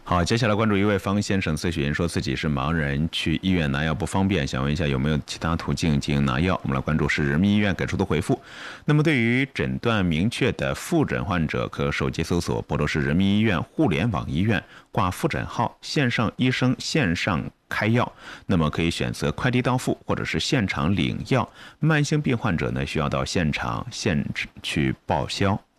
好，接下来关注一位方先生咨询，说自己是盲人，去医院拿药不方便，想问一下有没有其他途径进行拿药？我们来关注是人民医院给出的回复。那么对于诊断明确的复诊患者，可手机搜索亳州市人民医院互联网医院，挂复诊号，线上医生线上开药，那么可以选择快递到付或者是现场领药。慢性病患者呢，需要到现场去报销。